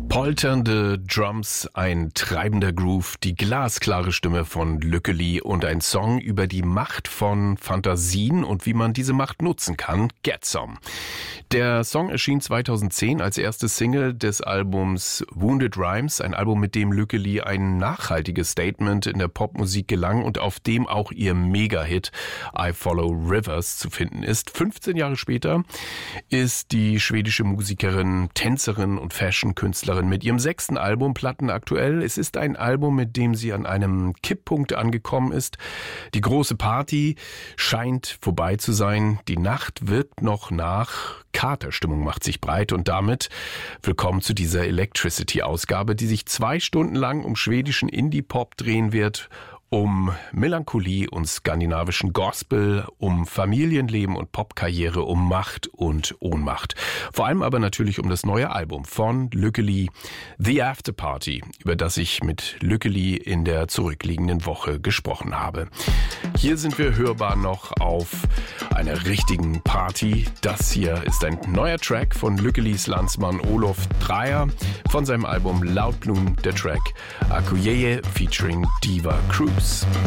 Polternde Drums, ein treibender Groove, die glasklare Stimme von Lückeli und ein Song über die Macht von Fantasien und wie man diese Macht nutzen kann, Get Some. Der Song erschien 2010 als erste Single des Albums Wounded Rhymes, ein Album, mit dem Lückeli ein nachhaltiges Statement in der Popmusik gelang und auf dem auch ihr Mega-Hit I Follow Rivers zu finden ist. 15 Jahre später ist die schwedische Musikerin, Tänzerin und Fashion-Künstlerin mit ihrem 6. Album plattenaktuell. Es ist ein Album, mit dem sie an einem Kipppunkt angekommen ist. Die große Party scheint vorbei zu sein. Die Nacht wirkt noch nach. Katerstimmung macht sich breit und damit willkommen zu dieser Electricity-Ausgabe, die sich 2 Stunden lang um schwedischen Indie-Pop drehen wird, um Melancholie und skandinavischen Gospel, um Familienleben und Popkarriere, um Macht und Ohnmacht. Vor allem aber natürlich um das neue Album von Lückeli, The After Party, über das ich mit Lückeli in der zurückliegenden Woche gesprochen habe. Hier sind wir hörbar noch auf einer richtigen Party. Das hier ist ein neuer Track von Lückelis Landsmann Olof Dreyer von seinem Album Loud Bloom, der Track Akuyeye featuring Diva Cruise.